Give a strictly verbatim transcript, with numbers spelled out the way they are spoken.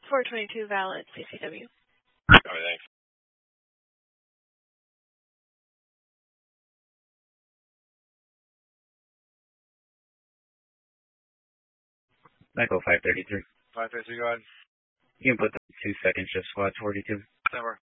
four twenty-two valid, C C W. All right, thanks. Echo five thirty-three. five thirty-three, go ahead. You can put the two second shift squad forty-two. Over.